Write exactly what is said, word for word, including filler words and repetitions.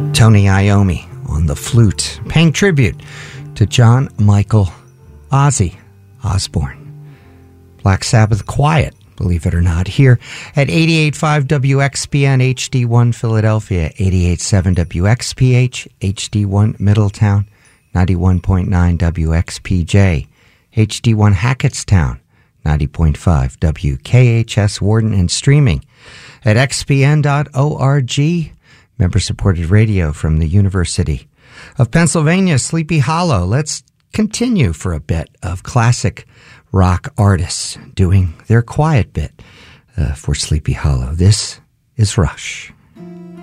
Tony Iommi on the flute, paying tribute to John Michael Ozzy Osbourne. Black Sabbath Quiet, believe it or not, here at eighty-eight point five W X P N H D one Philadelphia, eighty-eight point seven W X P H H D one Middletown, ninety-one point nine W X P J H D one Hackettstown, ninety point five W K H S Warden, and streaming at x p n dot org. Member-supported radio from the University of Pennsylvania, Sleepy Hollow. Let's continue for a bit of classic rock artists doing their quiet bit uh, for Sleepy Hollow. This is Rush.